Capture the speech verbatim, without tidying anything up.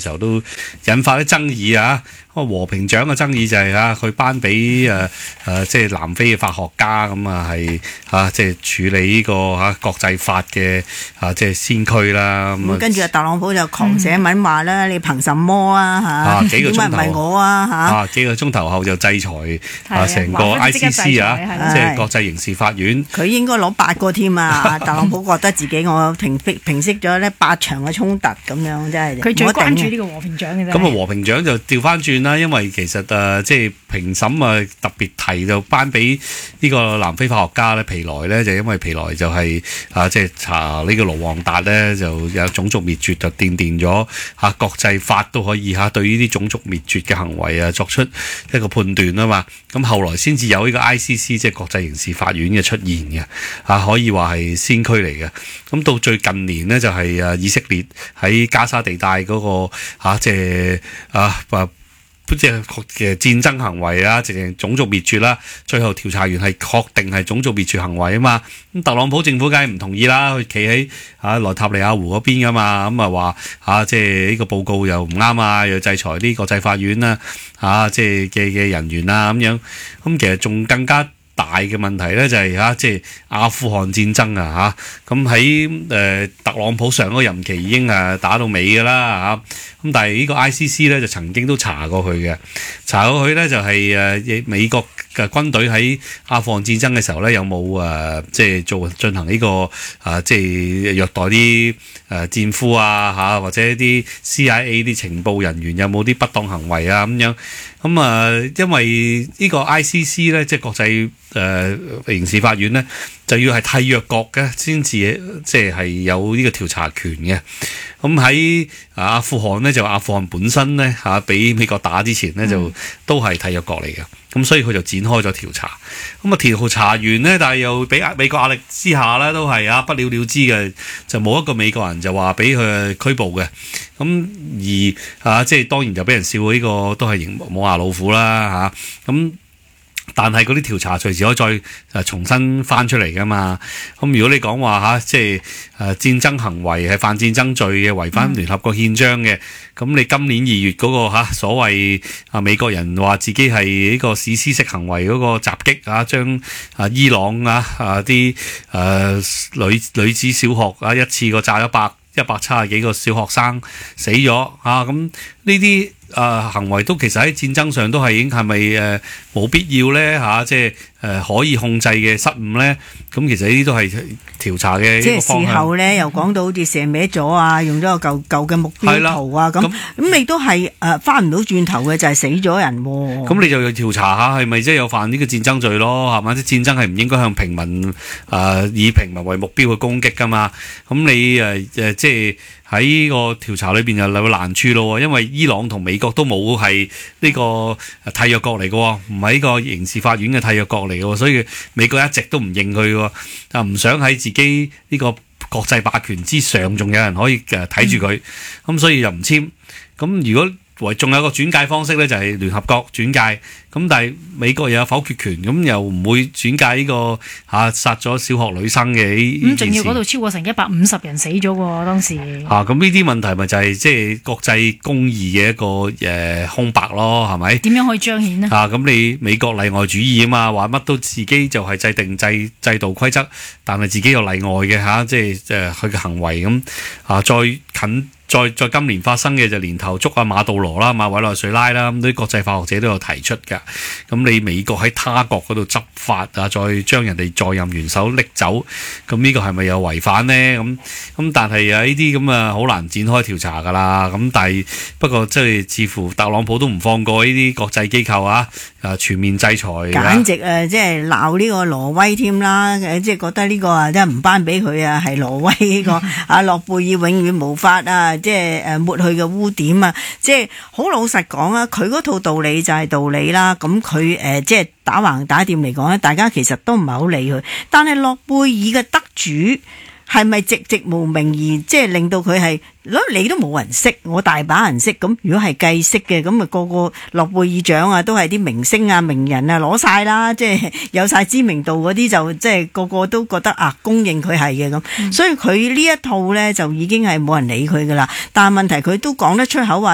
時候都引發啲爭議啊。和平獎嘅爭議就係啊，佢頒俾誒誒即係南非嘅法學家咁啊，係啊即係處理呢個嚇國際法嘅啊即係先驅啦。咁跟住特朗普就狂寫文話啦，嗯、你憑什麼啊嚇？點解唔係我啊嚇？ 啊幾個鐘頭後就制裁啊成個 I C C 啊，即係國際刑事法院。 佢應該攞八個添啊！特朗普覺得自己我平平息咗呢八場嘅衝突咁樣，真係佢最關注呢個和平獎嘅啫。 咁啊和平獎就調翻轉啦，因為其實誒、呃、即係評審啊特別提就頒俾呢個南非法學家咧皮萊咧，就因為皮萊就係、是、啊即係查呢個盧旺達咧就有種族滅絕，就奠定咗嚇國際法都可以嚇、啊、對呢啲種族滅絕嘅行為啊作出一個判斷啊嘛。咁後來先至有呢個 I C C 即係國際刑事法院嘅出現嘅啊，可以話係先驅嚟嘅。咁到最近年呢，就係、是、誒以色列喺加沙地帶嗰、那個、啊、即係啊啊即係嘅戰爭行為啊，直情種族滅絕啦。最後調查完係確定係種族滅絕行為啊嘛。咁特朗普政府梗係唔同意啦，佢企喺啊內塔尼亞胡嗰邊噶嘛。咁啊話啊，即係呢個報告又唔啱啊，又制裁啲國際法院啦，啊即係嘅嘅人員啊咁樣。咁其實仲更加大嘅問題咧就係、是、嚇，即係阿富汗戰爭啊嚇，咁喺誒特朗普上個任期已經誒打到尾㗎啦嚇，咁但係呢個 I C C 咧就曾經都查過佢嘅，查過佢咧就係誒美國嘅軍隊喺阿富汗戰爭嘅時候咧有冇誒即係做進行呢、這個啊即係虐待啲誒戰俘啊嚇，或者啲 C I A 啲情報人員有冇啲不當行為啊咁樣，咁啊因為呢個 I C C 咧即係國際誒、呃、刑事法院咧就要係締約國嘅先至即係係有呢個調查權嘅。咁喺阿富汗咧就阿富汗本身咧嚇俾美國打之前咧就都係締約國嚟嘅，咁所以佢就展開咗調查。咁啊調查完咧，但係又俾美國壓力之下咧都係啊不了了之嘅，就冇一個美國人就話俾佢拘捕嘅。咁而啊即係當然就俾人笑呢、這個都係冇牙老虎啦嚇咁。啊但係嗰啲調查隨時可以再誒重新翻出嚟噶嘛？咁如果你講話嚇，即係誒戰爭行為係犯戰爭罪嘅，違反聯合國憲章嘅，咁、嗯、你今年二月嗰、那個、啊、所謂啊美國人話自己係呢個史詩式行為嗰個襲擊啊，將啊伊朗啊啊啲誒、啊、女女子小學啊一次過炸一百一百七十幾個小學生死咗啊！咁呢啲誒行為都其實喺戰爭上都係已經係咪誒冇必要咧嚇？即係誒可以控制嘅失誤咧？咁其實呢啲都係調查嘅。 即係事後咧，又講到好似射歪咗啊，用咗個舊舊嘅目標圖啊，咁咁你都係誒翻唔到轉頭嘅，就係死咗人喎。咁你就要調查下係咪即係有犯呢個戰爭罪咯？係嘛？啲戰爭係唔應該向平民誒以平民為目標去攻擊㗎嘛？咁你誒誒即係。喺呢個調查裏邊就有難處咯，因為伊朗同美國都冇係呢個締約國嚟嘅，唔係呢個刑事法院嘅締約國嚟嘅，所以美國一直都唔認佢嘅，啊唔想喺自己呢個國際霸權之上，仲有人可以誒睇住佢，咁、嗯、所以又唔簽。咁如果為仲有個轉介方式咧，就係聯合國轉介，咁但係美國又有否決權，咁又唔會轉介呢、這個嚇殺咗小學女生嘅呢件事。咁仲要嗰度超過成一百五十人死咗喎，當時。 嚇咁呢啲問題咪就係即係國際公義嘅一個誒、呃、空白咯，係咪？點樣可以彰顯呢？ 嚇咁、啊、你美國例外主義啊嘛，話乜都自己就係制定制制度規則，但係自己有例外嘅嚇，即係誒佢嘅行為咁啊，再近。再再今年發生嘅就年頭捉阿馬杜羅啦、馬委內瑞拉啦，咁啲國際法學者都有提出㗎。咁你美國喺他國嗰度執法啊，再將人哋在任元首拎走，咁呢個係咪有違反呢？咁咁但係啊，呢啲咁啊好難展開調查㗎啦。咁但係不過即係似乎特朗普都唔放過呢啲國際機構啊，啊全面制裁。 簡直誒，即係鬧呢個挪威添啦，即係覺得呢個啊真係唔頒俾佢啊，係挪威呢個啊諾貝爾永遠無法啊！即係誒抹去嘅污點啊！即係好老實講啊，佢嗰套道理就係道理啦。咁佢誒即係打橫打掂嚟講咧，大家其實都唔係好理佢。但係諾貝爾嘅得主係咪籍籍無名而即係令到佢係？你都冇人識，我大把人識。咁如果係計識嘅，咁啊個個諾貝爾獎啊，都係啲明星啊、名人啊攞晒啦，即係有晒知名度嗰啲就即係個個都覺得啊，公認佢係嘅咁。嗯、所以佢呢一套咧就已經係冇人理佢噶啦。但係問題佢都講得出口話。